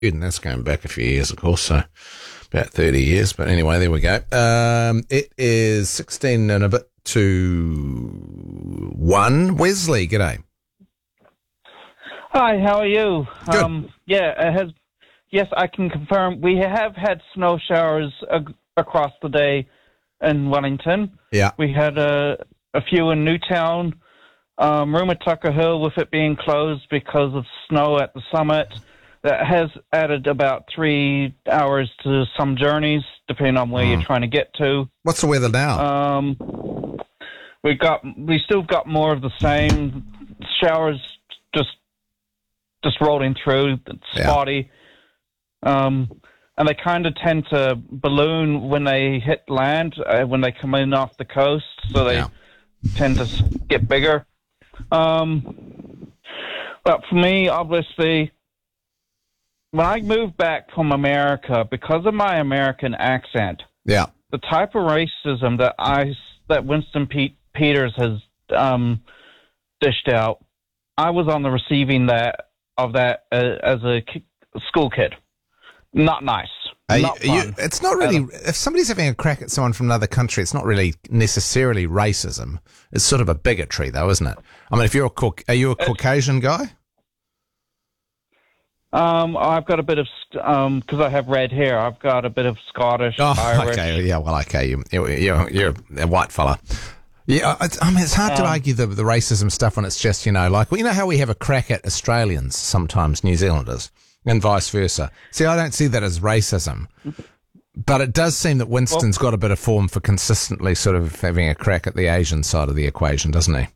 And that's going back a few years, of course, so about 30 years. But anyway, there we go. It is 16 and a bit to 1. Wesley, g'day. Hi, how are you? Good. Yes, I can confirm we have had snow showers across the day in Wellington. Yeah. We had a few in Newtown. Rumotucker Hill, with it being closed because of snow at the summit, that has added about 3 hours to some journeys, depending on where you're trying to get to. What's the weather now? We still got more of the same showers, just rolling through. It's spotty. And they kind of tend to balloon when they hit land, when they come in off the coast, so they tend to get bigger. But for me, obviously, when I moved back from America, because of my American accent, the type of racism that Winston Peters has dished out, I was on the receiving of that as a school kid. Not nice. Not fun. It's not really, if somebody's having a crack at someone from another country, it's not really necessarily racism. It's sort of a bigotry, though, isn't it? I mean, are you a Caucasian guy? I've got a bit of, because I have red hair, I've got a bit of Scottish, Irish. Okay, yeah, well, okay, you're a white fella. Yeah, it's hard to argue the racism stuff when it's just, like, you know how we have a crack at Australians sometimes, New Zealanders, and vice versa. See, I don't see that as racism, but it does seem that Winston's got a bit of form for consistently sort of having a crack at the Asian side of the equation, doesn't he?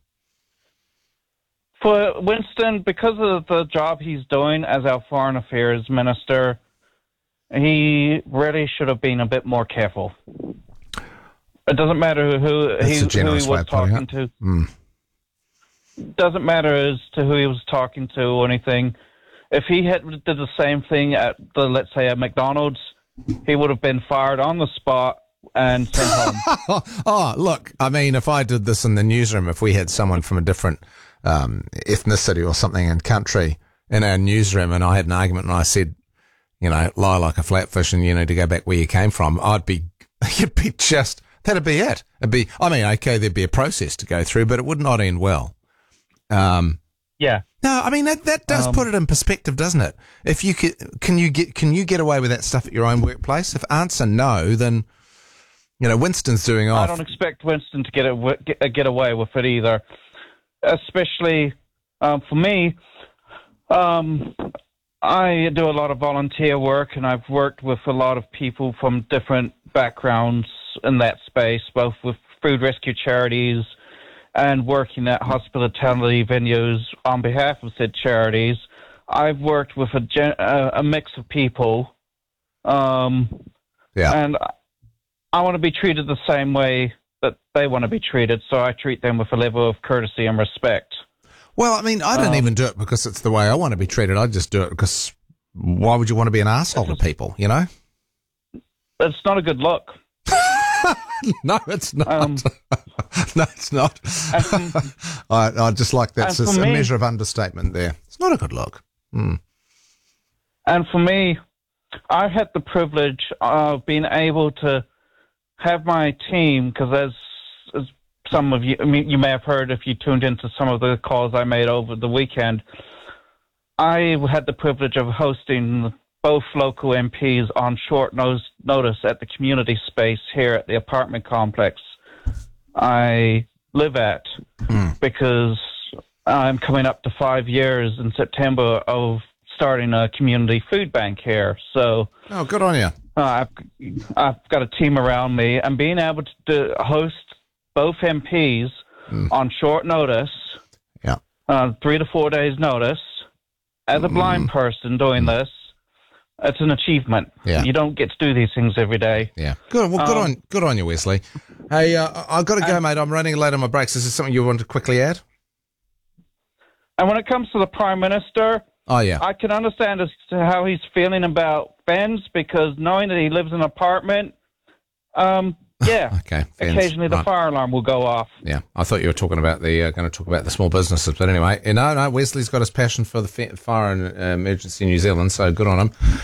For Winston, because of the job he's doing as our foreign affairs minister, he really should have been a bit more careful. It doesn't matter who he was talking to. Doesn't matter as to who he was talking to or anything. If he had did the same thing at let's say at McDonald's, he would have been fired on the spot and sent home. Oh, look, I mean, if I did this in the newsroom, if we had someone from a different ethnicity or something in country in our newsroom, and I had an argument and I said, lie like a flatfish and you need to go back where you came from, that'd be it. There'd be a process to go through, but it would not end well. Yeah. No, I mean that does put it in perspective, doesn't it? If you can you get away with that stuff at your own workplace? If answer no, then Winston's doing off. I don't expect Winston to get away with it either. Especially for me, I do a lot of volunteer work, and I've worked with a lot of people from different backgrounds in that space, both with food rescue charities and working at hospitality venues on behalf of said charities. I've worked with a mix of people, and I want to be treated the same way that they want to be treated, so I treat them with a level of courtesy and respect. Well, I mean, I don't even do it because it's the way I want to be treated. I just do it because why would you want to be an asshole to people, It's not a good look. No, it's not. No, it's not. I just like that's a measure of understatement there. It's not a good look. And for me, I've had the privilege of being able to have my team, because as some of you, you may have heard if you tuned into some of the calls I made over the weekend, I had the privilege of hosting both local MPs on short notice at the community space here at the apartment complex I live at, because I'm coming up to 5 years in September of starting a community food bank here. So, good on you. I've got a team around me, and being able to host both MPs on short notice, 3 to 4 days notice, as a blind person doing this, it's an achievement. Yeah. You don't get to do these things every day. Yeah. Good. Well, good on you, Wesley. Hey, I've got to go, mate. I'm running late on my breaks. Is there something you want to quickly add? And when it comes to the Prime Minister, I can understand as to how he's feeling about Ben's, because knowing that he lives in an apartment, Yeah. Okay. Occasionally the fire alarm will go off. Yeah. I thought you were talking about going to talk about the small businesses, but anyway, no, Wesley's got his passion for the fire and emergency in New Zealand, so good on him.